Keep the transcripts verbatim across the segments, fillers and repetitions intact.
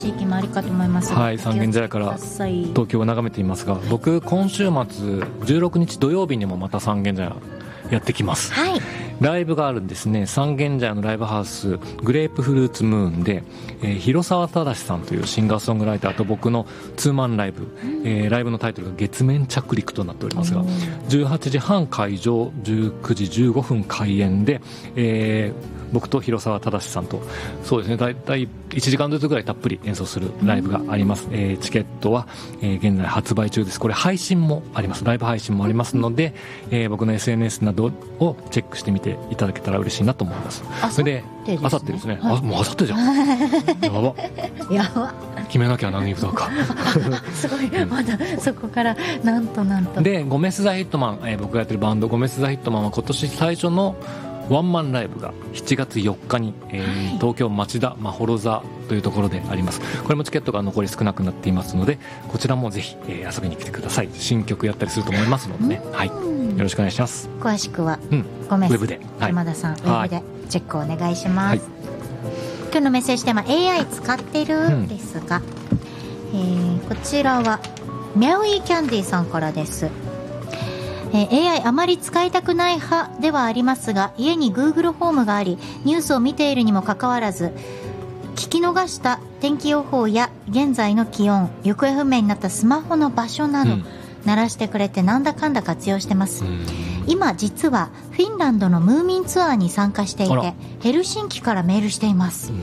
地域もありかと思いますが、 はい、三軒茶屋から東京を眺めていますが、僕今週末じゅうろくにち土曜日にもまた三軒茶屋やってきます、 はい、 ライブがあるんですね。三軒茶屋のライブハウスグレープフルーツムーンで、えー、広沢正さんというシンガーソングライターと僕のツーマンライブ、うんえー、ライブのタイトルが月面着陸となっておりますが、じゅうはちじはん会場、じゅうくじじゅうごふん開演で、えー僕と広沢正さんとそうですね、だいたいいちじかんずつぐらいたっぷり演奏するライブがあります、えー、チケットは、えー、現在発売中です。これ配信もあります。ライブ配信もありますので、えー、僕の エスエヌエス などをチェックしてみていただけたら嬉しいなと思います。それであさってですね、はい、あもうあさってじゃんやばやば決めなきゃ何歌うかすごい、まだそこからなんとなんとでゴメス・ザ・ヒットマン、えー、僕がやってるバンドゴメス・ザ・ヒットマンは今年最初のワンマンライブがしちがつよっかに、えーはい、東京町田まほろ座というところであります。これもチケットが残り少なくなっていますので、こちらもぜひ、えー、遊びに来てください。新曲やったりすると思いますのでね、はい、よろしくお願いします。 詳しくは、 うん、 ゴメスウェブで、はい、 山田さんウェブでチェックお願いします、はい、今日のメッセージテーマ エーアイ 使ってるですが、うんえー、こちらはミャウイキャンディさんからです。えー、エーアイ あまり使いたくない派ではありますが、家に Google ホームがありニュースを見ているにもかかわらず聞き逃した天気予報や現在の気温、行方不明になったスマホの場所など、うん、鳴らしてくれてなんだかんだ活用してます、うん、今実はフィンランドのムーミンツアーに参加していてヘルシンキからメールしています、うん、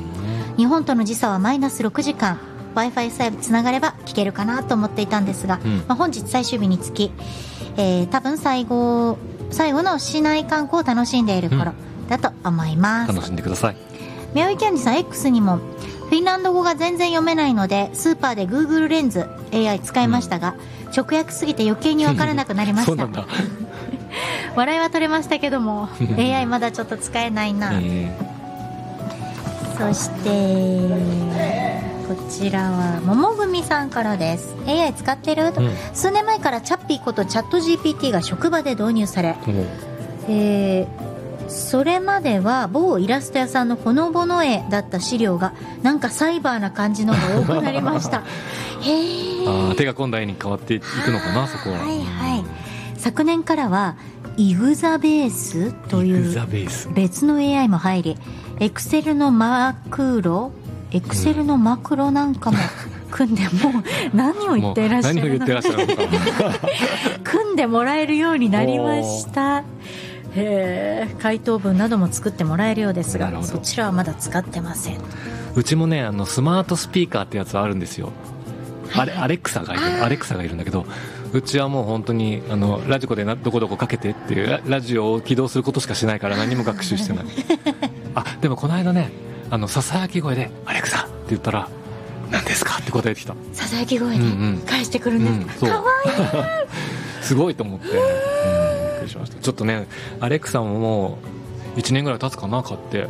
日本との時差はマイナスろくじかん、 Wi-Fi さえつながれば聞けるかなと思っていたんですが、うんまあ、本日最終日につきえー、多分最後最後の市内観光を楽しんでいる頃だと思います、 うん、楽しんでください。 ミャウイキャンディさん X にもフィンランド語が全然読めないのでスーパーで Google レンズ エーアイ 使いましたが、うん、直訳すぎて余計に分からなくなりましたそうなんだ笑いは取れましたけどもエーアイ まだちょっと使えないな、えー、そしてこちらは桃組さんからです。 エーアイ 使ってる、うん、数年前からチャッピーことチャット ジーピーティー が職場で導入され、うんえー、それまでは某イラスト屋さんのほのぼの絵だった資料がなんかサイバーな感じのが多くなりましたへー、 あ手が込んだ絵に変わっていくのかなそこは。 はいはい、昨年からはイグザベースという別の エーアイ も入り、エクセルのマクロエクセルのマクロなんかも組んで、もう何を言っていらっしゃるのか組んでもらえるようになりました。へー、回答文なども作ってもらえるようですが、そちらはまだ使ってません。 うちもね、あのスマートスピーカーってやつあるんですよ、はいはい、アレ、アレクサがいるアレクサがいるんだけど、うちはもう本当にあのラジコでなどこどこかけてっていうラ、ラジオを起動することしかしないから何も学習してないあ、でもこの間ね、あのささやき声でアレクサって言ったら何ですかって答えてきた。 ささやき声で返してくるんです、うんうん、かわいいすごいと思って、うん、びっくりしました。ちょっとねアレクサももういちねんぐらい経つかな買って、うん、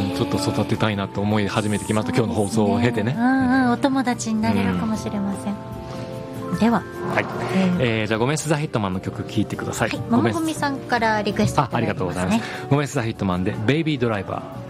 ちょっと育てたいなと思い始めてきました、ね、今日の放送を経てね、 うんうん、お友達になれるかもしれません、うん、では、 はいえー、じゃあゴメス・ザ・ヒットマンの曲聴いてください。 はい、ももこみさんからリクエストいただいてますね。 あ、ありがとうございます。ゴメス・ザ・ヒットマンでベイビードライバー。